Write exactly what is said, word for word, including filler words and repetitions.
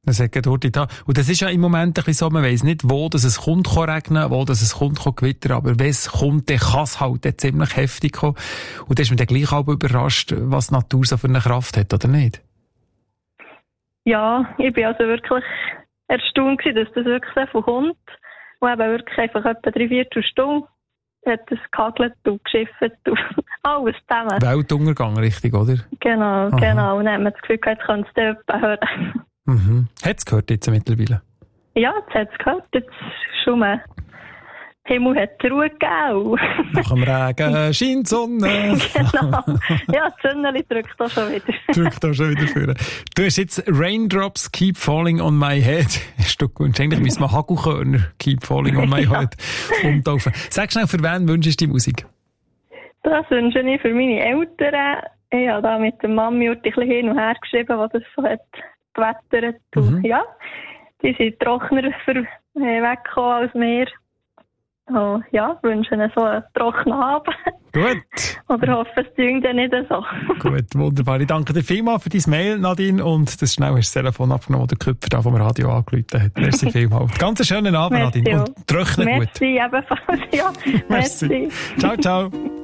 Das hat gerade da. Und das ist ja im Moment ein bisschen so, man weiss nicht, wo dass es kommt kann regnen, wo dass es kommt kann gewittern, aber wenn es kommt, dann kann es halt dann ziemlich heftig kommen. Und dann ist man dann gleich auch überrascht, was die Natur so für eine Kraft hat, oder nicht? Ja, ich bin also wirklich erstaunt gewesen, dass das wirklich so viel kommt. Und eben wirklich einfach etwa drei, vier Stunden hat es gehagelt und geschifft und alles zusammen. Weltuntergang, richtig, oder? Genau, Aha. genau. Und dann hat man das Gefühl, jetzt könnte es da jemand hören. Mhm. Hat es gehört jetzt mittlerweile? Ja, jetzt hat es gehört. Jetzt schon mal. Der Himmel hat Ruhe gegeben. Nach dem Regen scheint die Sonne. Genau. Ja, die Sonne drückt da schon wieder. drückt da schon wieder vor. Du hast jetzt Raindrops keep falling on my head. Hast du gewünscht? Eigentlich müssen wir Hagelkörner keep falling on my ja. head umtaufen. Sag schnell, für wen wünschst du die Musik? Das wünsche ich für meine Eltern. Ich habe da mit der Mami ein bisschen hin und her geschrieben, was das so hat gewettert. Mhm. Ja, die sind trockener für, äh, weggekommen als wir. Oh, ja, wünsche ihnen so einen trockenen Abend. Gut. Oder hoffe, es düngt ja nicht so. Gut, wunderbar. Ich danke dir vielmals für dein Mail, Nadine, und das schnell hast du das Telefon abgenommen, das der Köpfer da vom Radio angerufen hat. Merci vielmals. Ganz einen schönen Abend, Nadine. Und trockne gut. Merci, ebenfalls. Ja, merci. Merci. Ciao, ciao.